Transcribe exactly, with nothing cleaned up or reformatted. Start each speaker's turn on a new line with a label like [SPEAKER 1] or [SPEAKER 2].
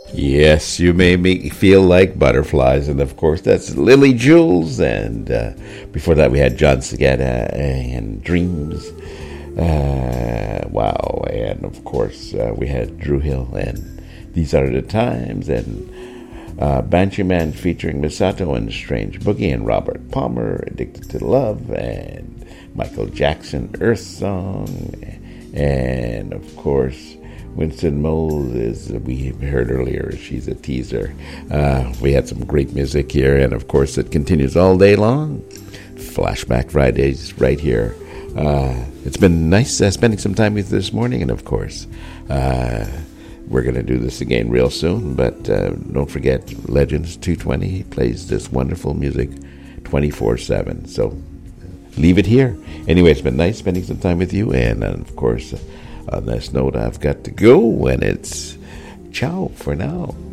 [SPEAKER 1] Yes, you made me feel like butterflies, and of course that's Lily Jules. And uh, before that, we had John Segata and Dreams. Uh, wow, and of course uh, we had Drew Hill and These Are the Times, and uh, Banshee Man featuring Misato and Strange Boogie, and Robert Palmer, Addicted to Love, and Michael Jackson, Earth Song, and of course Winston Moses, we heard earlier, She's a Teaser. Uh, we had some great music here, and of course it continues all day long. Flashback Fridays right here. Uh, it's been nice uh, spending some time with you this morning, and of course uh, we're going to do this again real soon, but uh, don't forget Legends two twenty plays this wonderful music twenty-four seven, so leave it here. Anyway, it's been nice spending some time with you, and uh, of course on this note, I've got to go, and it's ciao for now.